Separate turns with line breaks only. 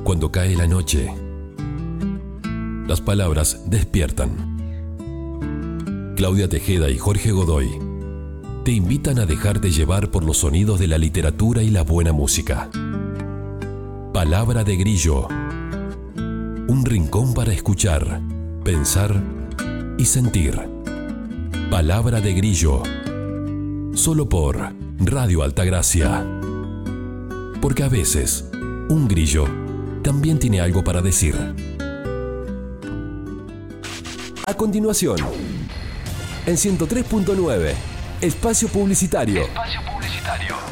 Cuando cae la noche, las palabras despiertan. Claudia Tejeda y Jorge Godoy te invitan a dejarte llevar por los sonidos de la literatura y la buena música. Palabra de Grillo. Un rincón para escuchar, pensar y sentir. Palabra de Grillo. Solo por Radio Altagracia. Porque a veces, un grillo también tiene algo para decir. A continuación, en 103.9, Espacio Publicitario.
Espacio Publicitario.